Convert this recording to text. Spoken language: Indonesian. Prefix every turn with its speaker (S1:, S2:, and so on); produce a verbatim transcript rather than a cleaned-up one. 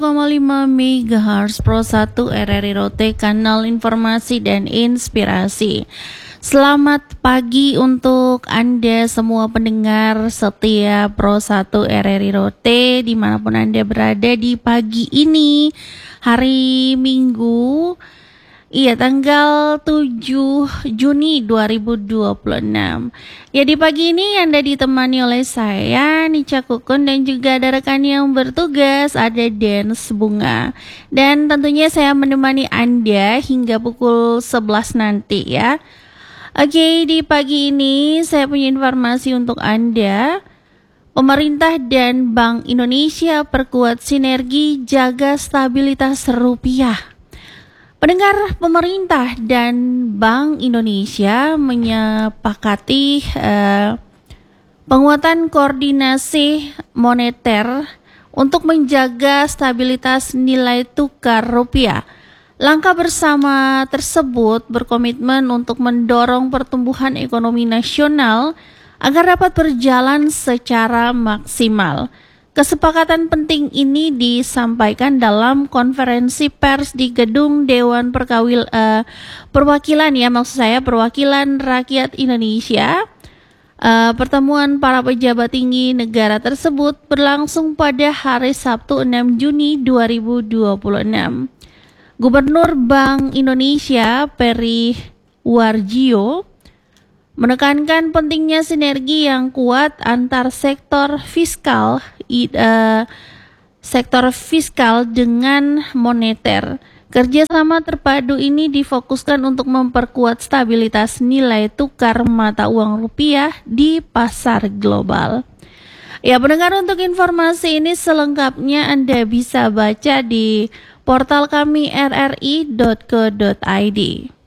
S1: koma lima megahertz Pro satu R R I Rote, kanal informasi dan inspirasi. Selamat pagi untuk Anda semua pendengar setia Pro satu R R I Rote dimanapun Anda berada di pagi ini, hari Minggu, iya tanggal tujuh Juni dua ribu dua puluh enam. Ya, di pagi ini Anda ditemani oleh saya Nica Kukun dan juga ada rekan yang bertugas, ada Dance Bunga. Dan tentunya saya menemani Anda hingga pukul sebelas nanti ya. Oke, di pagi ini saya punya informasi untuk Anda. Pemerintah dan Bank Indonesia perkuat sinergi jaga stabilitas rupiah. Pendengar, pemerintah dan Bank Indonesia menyepakati eh, penguatan koordinasi moneter untuk menjaga stabilitas nilai tukar rupiah. Langkah bersama tersebut berkomitmen untuk mendorong pertumbuhan ekonomi nasional agar dapat berjalan secara maksimal. Kesepakatan penting ini disampaikan dalam konferensi pers di Gedung Dewan Perkawil, uh, Perwakilan ya maksud saya Perwakilan Rakyat Indonesia. Uh, pertemuan para pejabat tinggi negara tersebut berlangsung pada hari Sabtu enam Juni dua ribu dua puluh enam. Gubernur Bank Indonesia Peri Warjio menekankan pentingnya sinergi yang kuat antar sektor fiskal, uh, sektor fiskal dengan moneter. Kerjasama terpadu ini difokuskan untuk memperkuat stabilitas nilai tukar mata uang rupiah di pasar global. Ya, pendengar, untuk informasi ini selengkapnya Anda bisa baca di portal kami r r i dot co dot i d.